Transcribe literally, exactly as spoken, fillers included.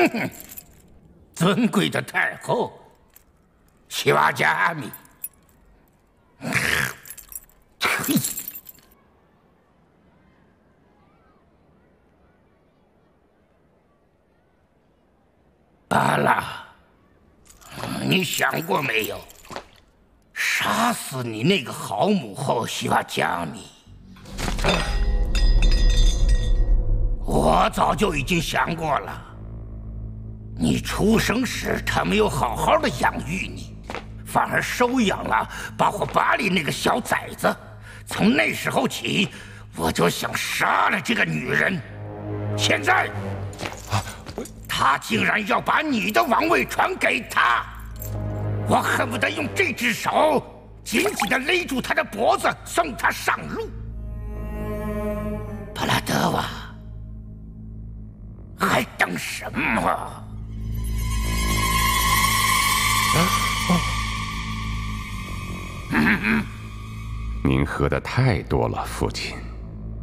哼哼，尊贵的太后，西瓦加米。呸！巴拉，你想过没有？杀死你那个好母后西瓦加米，我早就已经想过了。你出生时，他没有好好的养育你，反而收养了包括巴里那个小崽子。从那时候起，我就想杀了这个女人。现在，她竟然要把你的王位传给她，我恨不得用这只手紧紧地勒住她的脖子，送她上路。帕拉德瓦，还等什么？啊哦嗯嗯，您喝的太多了，父亲。